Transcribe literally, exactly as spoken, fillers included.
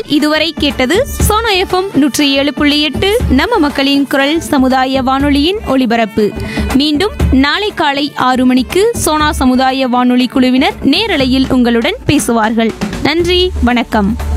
இதுவரை கேட்டது சோனா எஃப்எம் நூற்றி ஏழு புள்ளி எட்டு நம்ம மக்களின் குரல் சமுதாய வானொலியின் ஒலிபரப்பு. மீண்டும் நாளை காலை ஆறு மணிக்கு சோனா சமுதாய வானொலி குழுவினர் நேரலையில் உங்களுடன் பேசுவார்கள். நன்றி, வணக்கம்.